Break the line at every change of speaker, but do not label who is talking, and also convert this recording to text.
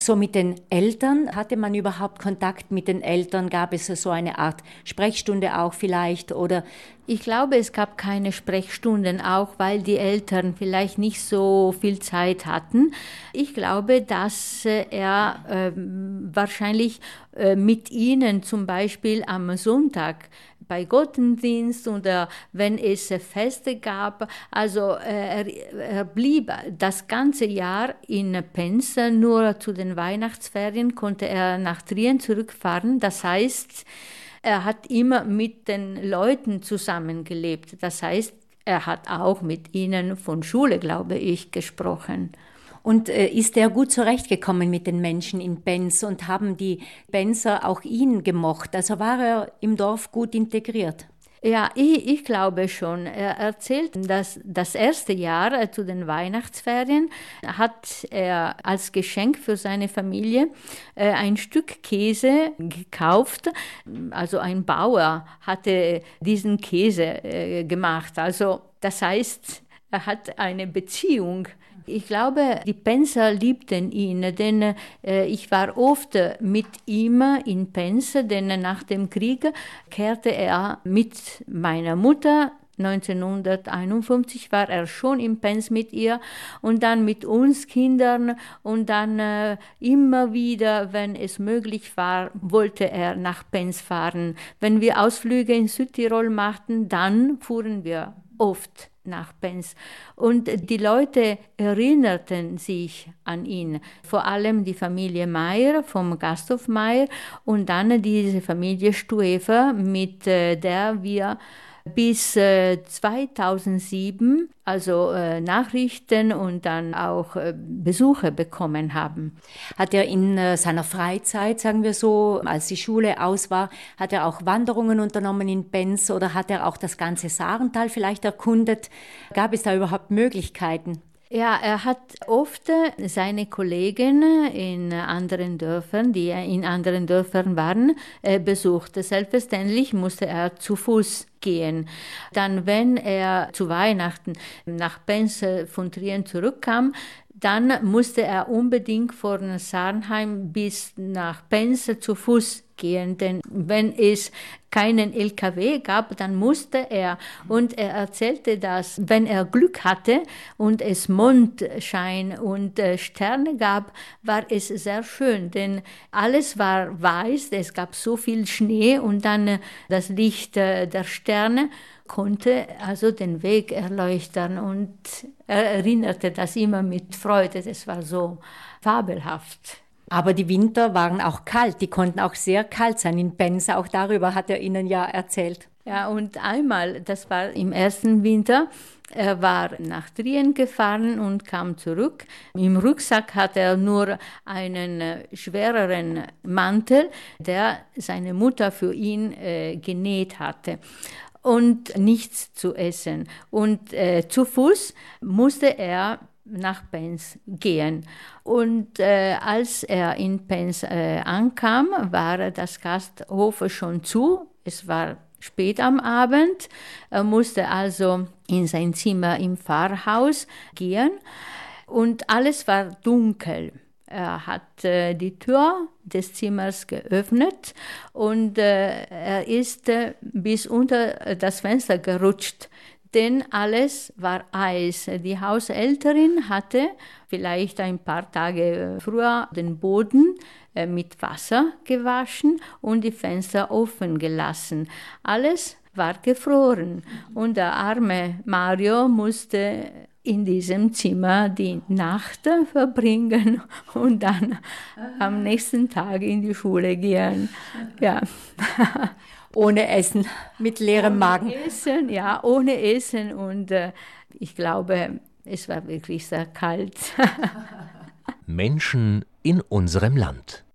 So mit den Eltern, hatte man überhaupt Kontakt mit den Eltern? Gab es so eine Art Sprechstunde auch vielleicht? Oder
Ich glaube, es gab keine Sprechstunden, auch weil die Eltern vielleicht nicht so viel Zeit hatten. Ich glaube, dass er wahrscheinlich mit ihnen zum Beispiel am Sonntag bei Gottesdienst oder wenn es Feste gab. Also er blieb das ganze Jahr in Penz, nur zu den Weihnachtsferien konnte er nach Trien zurückfahren. Das heißt, er hat immer mit den Leuten zusammengelebt. Das heißt, er hat auch mit ihnen von Schule, glaube ich, gesprochen.
und ist er gut zurechtgekommen mit den Menschen in Benz und haben die Benzer auch ihn gemocht? Also war er im Dorf gut integriert?
Ja, ich glaube schon. Er erzählt, dass das erste Jahr zu den Weihnachtsferien hat er als Geschenk für seine Familie ein Stück Käse gekauft. Also ein Bauer hatte diesen Käse gemacht. Also das heißt, er hat eine Beziehung. Ich glaube, die Penzer liebten ihn, denn ich war oft mit ihm in Penz, denn nach dem Krieg kehrte er mit meiner Mutter. 1951 war er schon in Penz mit ihr und dann mit uns Kindern und dann immer wieder, wenn es möglich war, wollte er nach Penz fahren. Wenn wir Ausflüge in Südtirol machten, dann fuhren wir oft nach Penz. Und die Leute erinnerten sich an ihn, vor allem die Familie Meyer vom Gasthof Meyer und dann diese Familie Stuefer, mit der wir bis 2007 also Nachrichten und dann auch Besuche bekommen haben.
Hat er in seiner Freizeit, sagen wir so, als die Schule aus war, hat er auch Wanderungen unternommen in Benz oder hat er auch das ganze Sarental vielleicht erkundet? Gab es da überhaupt Möglichkeiten?
Ja, er hat oft seine Kollegen in anderen Dörfern, die in anderen Dörfern waren, besucht. Selbstverständlich musste er zu Fuß gehen. Dann, wenn er zu Weihnachten nach Benz von Trien zurückkam, dann musste er unbedingt von Sarnheim bis nach Penz zu Fuß gehen, denn wenn es keinen LKW gab, dann musste er. Und er erzählte, dass wenn er Glück hatte und es Mondschein und Sterne gab, war es sehr schön, denn alles war weiß, es gab so viel Schnee und dann das Licht der Sterne konnte also den Weg erleuchten und er erinnerte das immer mit Freude, das war so fabelhaft.
Aber die Winter waren auch kalt, die konnten auch sehr kalt sein in Benz, auch darüber hat er Ihnen ja erzählt.
Ja, und einmal, das war im ersten Winter, er war nach Trien gefahren und kam zurück. Im Rucksack hatte er nur einen schwereren Mantel, der seine Mutter für ihn genäht hatte und nichts zu essen. Und zu Fuß musste er nach Penz gehen. Und als er in Penz ankam, war das Gasthof schon zu. Es war spät am Abend. Er musste also in sein Zimmer im Pfarrhaus gehen und alles war dunkel. Er hat die Tür des Zimmers geöffnet und er ist bis unter das Fenster gerutscht, denn alles war Eis. Die Haushälterin hatte vielleicht ein paar Tage früher den Boden mit Wasser gewaschen und die Fenster offen gelassen. Alles war gefroren und der arme Mario musste in diesem Zimmer die Nacht verbringen und dann am nächsten Tag in die Schule gehen. Ja.
Ohne Essen, mit leerem Magen.
Ohne Essen, ja, ohne Essen und ich glaube, es war wirklich sehr kalt.
Menschen in unserem Land.